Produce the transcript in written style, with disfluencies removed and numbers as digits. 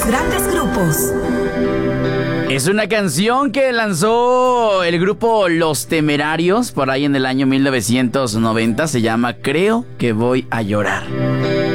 grandes grupos. Es una canción que lanzó el grupo Los Temerarios por ahí en el año 1990. Se llama Creo que voy a llorar.